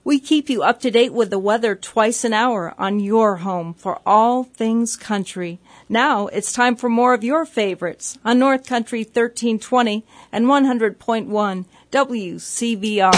We keep you up to date with the weather twice an hour on your home for all things country. Now it's time for more of your favorites on North Country 1320 and 100.1 WCVR.